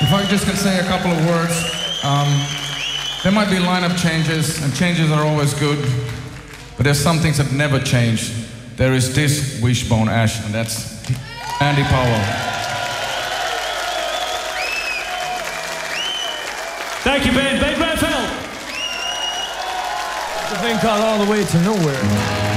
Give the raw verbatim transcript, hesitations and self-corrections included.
If I just could say a couple of words, um, there might be lineup changes, and changes are always good, but there's some things that never change. There is this Wishbone Ash, and that's Andy Powell. Thank you, Ben. Ben Bradfield. It's a thing called All the Way to Nowhere.